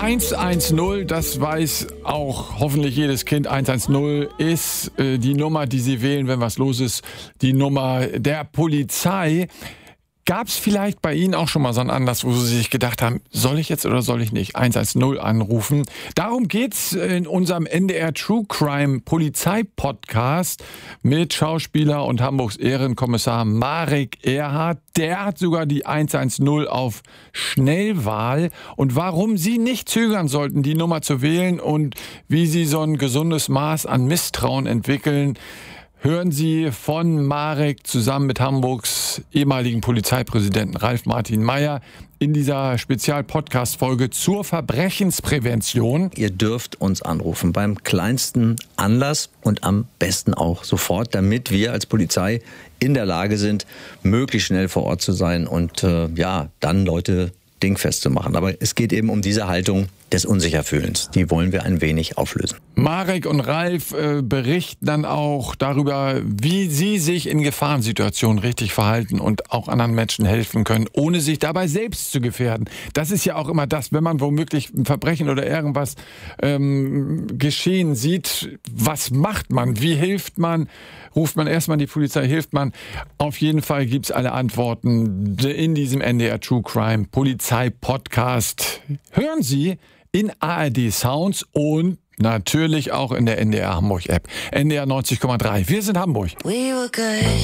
110, das weiß auch hoffentlich jedes Kind. 110 ist die Nummer, die Sie wählen, wenn was los ist. Die Nummer der Polizei. Gab es vielleicht bei Ihnen auch schon mal so einen Anlass, wo Sie sich gedacht haben, soll ich jetzt oder soll ich nicht 110 anrufen? Darum geht's in unserem NDR True Crime Polizei-Podcast mit Schauspieler und Hamburgs Ehrenkommissar Marek Erhardt. Der hat sogar die 110 auf Schnellwahl. Und warum Sie nicht zögern sollten, die Nummer zu wählen und wie Sie so ein gesundes Maß an Misstrauen entwickeln, hören Sie von Marek zusammen mit Hamburgs ehemaligen Polizeipräsidenten Ralf Martin Mayer in dieser Spezial-Podcast-Folge zur Verbrechensprävention. Ihr dürft uns anrufen beim kleinsten Anlass und am besten auch sofort, damit wir als Polizei in der Lage sind, möglichst schnell vor Ort zu sein und dann Leute dingfest zu machen. Aber es geht eben um diese Haltung des Unsicherfühlens. Die wollen wir ein wenig auflösen. Marek und Ralf berichten dann auch darüber, wie sie sich in Gefahrensituationen richtig verhalten und auch anderen Menschen helfen können, ohne sich dabei selbst zu gefährden. Das ist ja auch immer das, wenn man womöglich ein Verbrechen oder irgendwas geschehen sieht. Was macht man? Wie hilft man? Ruft man erstmal die Polizei? Hilft man? Auf jeden Fall gibt's alle Antworten in diesem NDR True Crime Polizei Podcast. Hören Sie in ARD Sounds und natürlich auch in der NDR Hamburg App. NDR 90,3. Wir sind Hamburg. We were good.